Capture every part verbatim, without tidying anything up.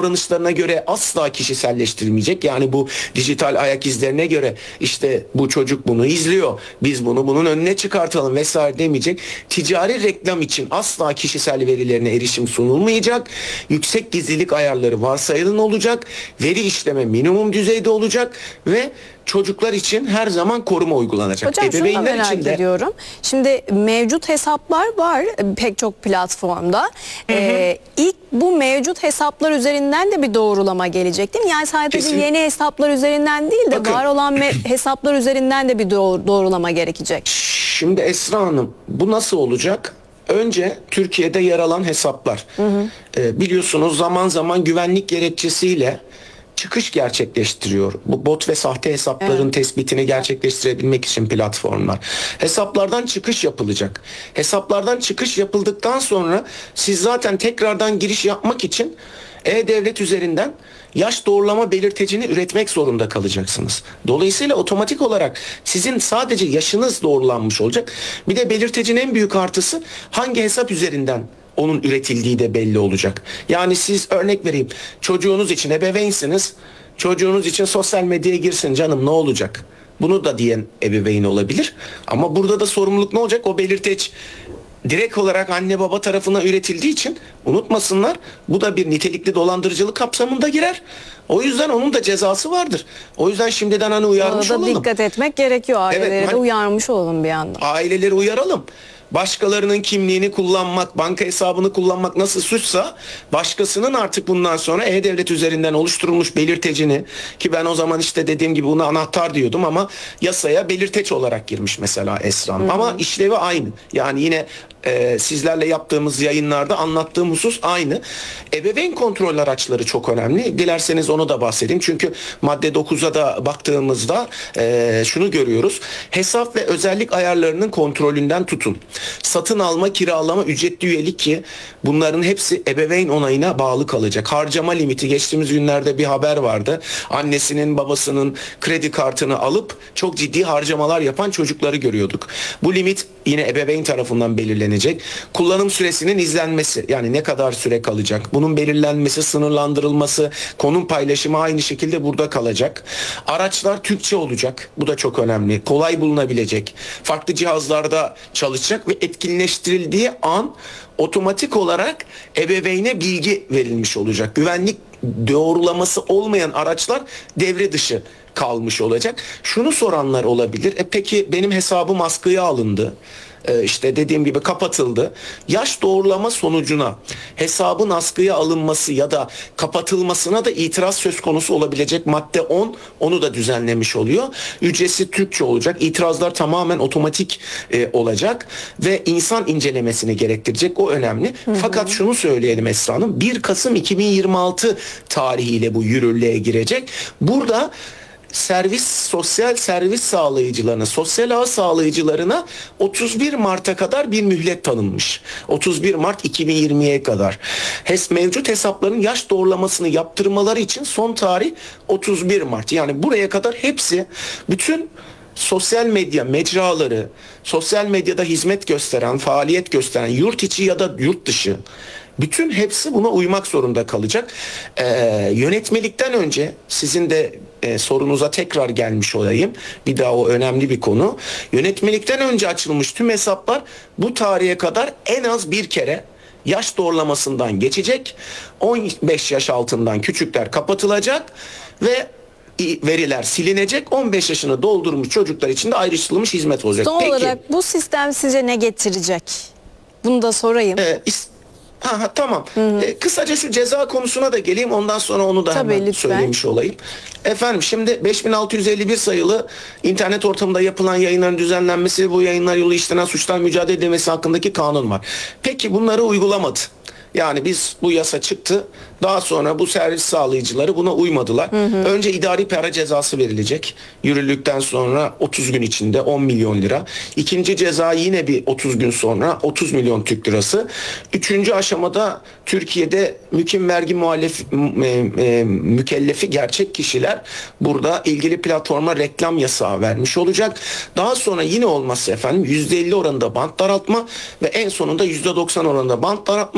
davranışlarına göre asla kişiselleştirilmeyecek. Yani bu dijital ayak izlerine göre işte bu çocuk bunu izliyor, biz bunu bunun önüne çıkartalım vesaire demeyecek. Ticari reklam için asla kişisel verilerine erişim sunulmayacak. Yüksek gizlilik ayarları varsayılan olacak. Veri işleme minimum düzeyde olacak ve çocuklar için her zaman koruma uygulanacak. Hocam şunu da merak için de... ediyorum. Şimdi mevcut hesaplar var pek çok platformda. Hı hı. Ee, ilk bu mevcut hesaplar üzerinden de bir doğrulama gelecek değil mi? Yani sadece Kesin. yeni hesaplar üzerinden değil de Bakın. var olan hesaplar üzerinden de bir doğrulama gerekecek. Şimdi Esra Hanım, bu nasıl olacak? Önce Türkiye'de yer alan hesaplar. Hı hı. Ee, biliyorsunuz zaman zaman güvenlik gerekçesiyle çıkış gerçekleştiriyor. Bu bot ve sahte hesapların evet. tespitini gerçekleştirebilmek için platformlar. Hesaplardan çıkış yapılacak. Hesaplardan çıkış yapıldıktan sonra siz zaten tekrardan giriş yapmak için e-devlet üzerinden yaş doğrulama belirtecini üretmek zorunda kalacaksınız. Dolayısıyla otomatik olarak sizin sadece yaşınız doğrulanmış olacak. Bir de belirtecinin en büyük artısı hangi hesap üzerinden onun üretildiği de belli olacak. Yani siz örnek vereyim, çocuğunuz için ebeveynsiniz, çocuğunuz için sosyal medyaya girsin canım ne olacak? Bunu da diyen ebeveyn olabilir. Ama burada da sorumluluk ne olacak? O belirteç direkt olarak anne baba tarafından üretildiği için unutmasınlar, bu da bir nitelikli dolandırıcılık kapsamında girer. O yüzden onun da cezası vardır. O yüzden şimdiden hani uyarmış olalım. olalım. Dikkat etmek gerekiyor. Aileleri evet, hani, de uyarmış olalım bir yandan. Aileleri uyaralım. Başkalarının kimliğini kullanmak, banka hesabını kullanmak nasıl suçsa, başkasının artık bundan sonra e-devlet üzerinden oluşturulmuş belirtecini, ki ben o zaman işte dediğim gibi buna anahtar diyordum ama yasaya belirteç olarak girmiş mesela Esra Hanım. Ama işlevi aynı. Yani yine e, sizlerle yaptığımız yayınlarda anlattığım husus aynı. Ebeveyn kontrol araçları çok önemli. Dilerseniz onu da bahsedeyim. Çünkü madde dokuza da baktığımızda e, şunu görüyoruz. Hesap ve özellik ayarlarının kontrolünden tutun. Satın alma, kiralama, ücretli üyelik, ki bunların hepsi ebeveyn onayına bağlı kalacak. Harcama limiti, geçtiğimiz günlerde bir haber vardı. Annesinin babasının kredi kartını alıp çok ciddi harcamalar yapan çocukları görüyorduk. Bu limit yine ebeveyn tarafından belirlenecek. Kullanım süresinin izlenmesi, yani ne kadar süre kalacak, bunun belirlenmesi, sınırlandırılması, konum paylaşımı aynı şekilde burada kalacak. Araçlar Türkçe olacak. Bu da çok önemli. Kolay bulunabilecek. Farklı cihazlarda çalışacak ve etkinleştirildiği an otomatik olarak ebeveyne bilgi verilmiş olacak. Güvenlik doğrulaması olmayan araçlar devre dışı kalmış olacak. Şunu soranlar olabilir. E peki benim hesabım askıya alındı, Ee, işte dediğim gibi kapatıldı. Yaş doğrulama sonucuna hesabın askıya alınması ya da kapatılmasına da itiraz söz konusu olabilecek madde on, onu da düzenlemiş oluyor. Ücretsiz Türkçe olacak. İtirazlar tamamen otomatik e, olacak ve insan incelemesini gerektirecek. O önemli. Hı hı. Fakat şunu söyleyelim Esra Hanım, bir Kasım iki bin yirmi altı tarihiyle bu yürürlüğe girecek. Burada servis, sosyal servis sağlayıcılarına, sosyal ağ sağlayıcılarına otuz bir Mart'a kadar bir mühlet tanınmış. otuz bir Mart iki bin yirmiye kadar. Hes, mevcut hesapların yaş doğrulamasını yaptırmaları için son tarih otuz bir Mart. Yani buraya kadar hepsi, bütün sosyal medya mecraları, sosyal medyada hizmet gösteren, faaliyet gösteren, yurt içi ya da yurt dışı, bütün hepsi buna uymak zorunda kalacak. Ee, yönetmelikten önce, sizin de e, sorunuza tekrar gelmiş olayım. Bir daha, o önemli bir konu. Yönetmelikten önce açılmış tüm hesaplar bu tarihe kadar en az bir kere yaş doğrulamasından geçecek. on beş yaş altından küçükler kapatılacak ve veriler silinecek. on beş yaşını doldurmuş çocuklar için de ayrıştırılmış hizmet olacak. Son Peki, olarak bu sistem size ne getirecek? Bunu da sorayım. E, Ha, ha, tamam. Ee, kısaca şu ceza konusuna da geleyim. Ondan sonra onu da Tabii, hemen lütfen söylemiş olayım. Efendim, şimdi beş bin altı yüz elli bir sayılı internet ortamında yapılan yayınların düzenlenmesi, bu yayınlar yolu işlenen suçtan mücadele edilmesi hakkındaki kanun var. Peki bunları uygulamadı. Yani biz, bu yasa çıktı. Daha sonra bu servis sağlayıcıları buna uymadılar. Hı hı. Önce idari para cezası verilecek. Yürürlükten sonra otuz gün içinde on milyon lira. İkinci ceza yine bir otuz gün sonra otuz milyon Türk lirası. Üçüncü aşamada Türkiye'de mülkim vergi muhalef, e, e, mükellefi gerçek kişiler burada ilgili platforma reklam yasağı vermiş olacak. Daha sonra yine olmazsa efendim yüzde elli oranında bant daraltma ve en sonunda yüzde doksan oranında bant daraltma.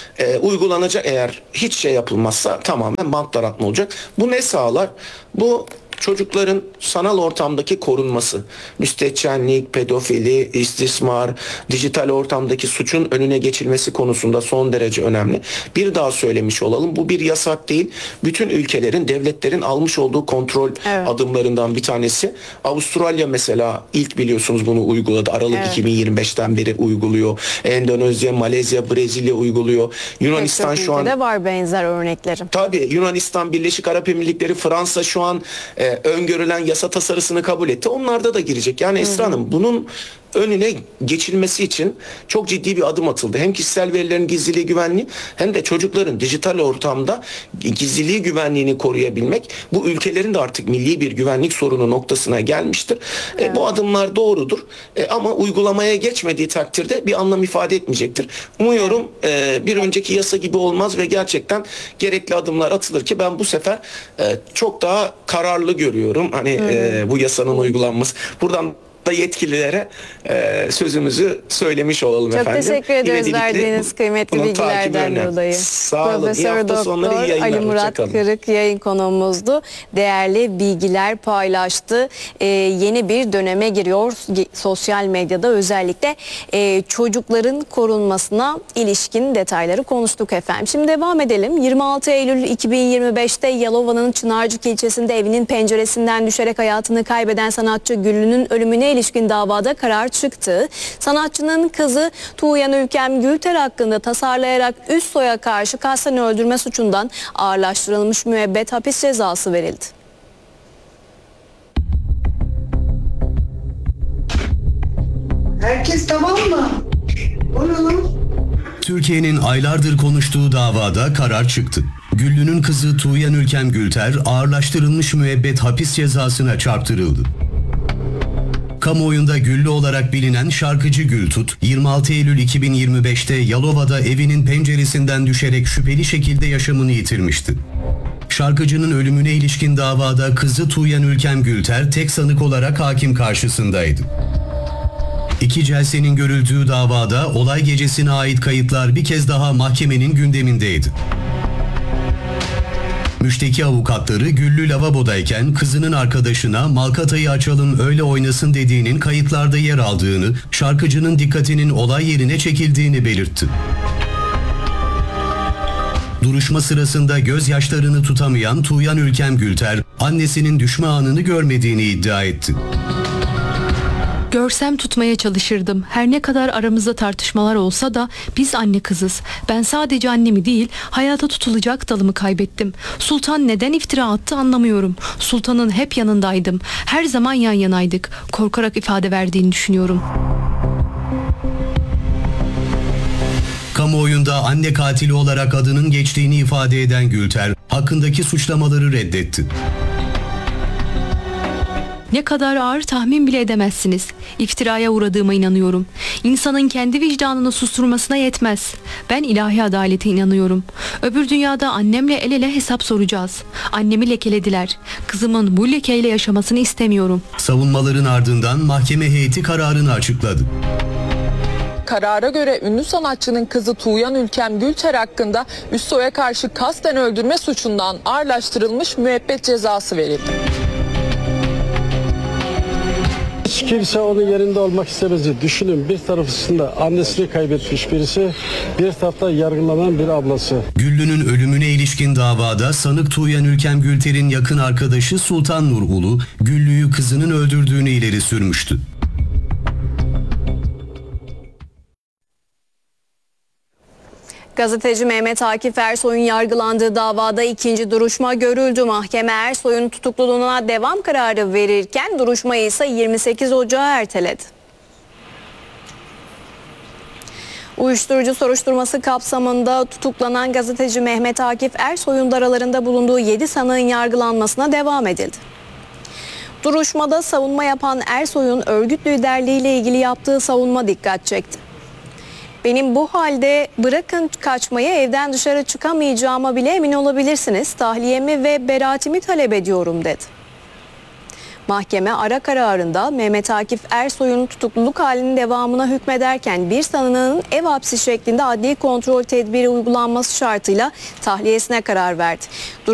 e, uygulanacak, eğer hiç şey yapılmazsa tamamen bantlar atma olacak. Bu ne sağlar? Bu çocukların sanal ortamdaki korunması, müstehcenlik, pedofili, istismar, dijital ortamdaki suçun önüne geçilmesi konusunda son derece önemli. Bir daha söylemiş olalım, bu bir yasak değil. Bütün ülkelerin, devletlerin almış olduğu kontrol evet. adımlarından bir tanesi. Avustralya mesela ilk biliyorsunuz bunu uyguladı. Aralık evet. iki bin yirmi beşten beri uyguluyor. Endonezya, Malezya, Brezilya uyguluyor. Yunanistan şu an... de var benzer örnekleri. Tabii Yunanistan, Birleşik Arap Emirlikleri, Fransa şu an e, öngörülen yasa tasarısını kabul etti. Onlarda da girecek. Yani Esra Hanım, bunun önüne geçilmesi için çok ciddi bir adım atıldı. Hem kişisel verilerin gizliliği, güvenliği, hem de çocukların dijital ortamda gizliliği, güvenliğini koruyabilmek bu ülkelerin de artık milli bir güvenlik sorunu noktasına gelmiştir. Evet. E, bu adımlar doğrudur. E, ama uygulamaya geçmediği takdirde bir anlam ifade etmeyecektir. Umuyorum e, bir önceki yasa gibi olmaz ve gerçekten gerekli adımlar atılır ki ben bu sefer e, çok daha kararlı görüyorum. Hani e, bu yasanın uygulanması. Buradan da yetkililere e, sözümüzü söylemiş olalım çok efendim. Çok teşekkür ederiz verdiğiniz kıymetli bilgilerden dolayı. Sağ olun. İyi hafta sonları, iyi yayınlar. Ali Murat Kırık yayın konuğumuzdu. Değerli bilgiler paylaştı. Ee, yeni bir döneme giriyor. Sosyal medyada özellikle e, çocukların korunmasına ilişkin detayları konuştuk efendim. Şimdi devam edelim. yirmi altı Eylül iki bin yirmi beşte Yalova'nın Çınarcık ilçesinde evinin penceresinden düşerek hayatını kaybeden sanatçı Güllü'nün ölümüne ilişkin davada karar çıktı. Sanatçının kızı Tuğyan Ülkem Gülter hakkında tasarlayarak üst soya karşı kasten öldürme suçundan ağırlaştırılmış müebbet hapis cezası verildi. Herkes tamam mı? Buyurun. Türkiye'nin aylardır konuştuğu davada karar çıktı. Güllü'nün kızı Tuğyan Ülkem Gülter ağırlaştırılmış müebbet hapis cezasına çarptırıldı. Kamuoyunda Güllü olarak bilinen şarkıcı Gültut, yirmi altı Eylül iki bin yirmi beşte Yalova'da evinin penceresinden düşerek şüpheli şekilde yaşamını yitirmişti. Şarkıcının ölümüne ilişkin davada kızı Tuğyan Ülkem Gülter tek sanık olarak hakim karşısındaydı. İki celsenin görüldüğü davada olay gecesine ait kayıtlar bir kez daha mahkemenin gündemindeydi. Müşteki avukatları Güllü lavabodayken kızının arkadaşına "Malkatayı açalım öyle oynasın" dediğinin kayıtlarda yer aldığını, şarkıcının dikkatinin olay yerine çekildiğini belirtti. Duruşma sırasında gözyaşlarını tutamayan Tuğyan Ülkem Gülter, annesinin düşme anını görmediğini iddia etti. Görsem tutmaya çalışırdım. Her ne kadar aramızda tartışmalar olsa da biz anne kızız. Ben sadece annemi değil, hayata tutulacak dalımı kaybettim. Sultan neden iftira attı anlamıyorum. Sultan'ın hep yanındaydım. Her zaman yan yanaydık. Korkarak ifade verdiğini düşünüyorum. Kamuoyunda anne katili olarak adının geçtiğini ifade eden Gülter, hakkındaki suçlamaları reddetti. Ne kadar ağır tahmin bile edemezsiniz. İftiraya uğradığıma inanıyorum. İnsanın kendi vicdanını susturmasına yetmez. Ben ilahi adalete inanıyorum. Öbür dünyada annemle el ele hesap soracağız. Annemi lekelediler. Kızımın bu lekeyle yaşamasını istemiyorum. Savunmaların ardından mahkeme heyeti kararını açıkladı. Karara göre ünlü sanatçının kızı Tuğyan Ülkem Gülter hakkında üst soya karşı kasten öldürme suçundan ağırlaştırılmış müebbet cezası verildi. Hiç kimse onun yerinde olmak istemez. Düşünün, bir tarafında annesini kaybetmiş birisi, bir tarafta yargılanan bir ablası. Güllü'nün ölümüne ilişkin davada sanık Tuğyan Ülkem Gülter'in yakın arkadaşı Sultan Nur Ulu, Güllü'yü kızının öldürdüğünü ileri sürmüştü. Gazeteci Mehmet Akif Ersoy'un yargılandığı davada ikinci duruşma görüldü. Mahkeme Ersoy'un tutukluluğuna devam kararı verirken duruşmayı ise yirmi sekiz Ocağı erteledi. Uyuşturucu soruşturması kapsamında tutuklanan gazeteci Mehmet Akif Ersoy'un da aralarında bulunduğu yedi sanığın yargılanmasına devam edildi. Duruşmada savunma yapan Ersoy'un örgüt liderliğiyle ilgili yaptığı savunma dikkat çekti. "Benim bu halde bırakın kaçmayı, evden dışarı çıkamayacağıma bile emin olabilirsiniz. Tahliyemi ve beraatimi talep ediyorum" dedi. Mahkeme ara kararında Mehmet Akif Ersoy'un tutukluluk halinin devamına hükmederken bir sanığın ev hapsi şeklinde adli kontrol tedbiri uygulanması şartıyla tahliyesine karar verdi.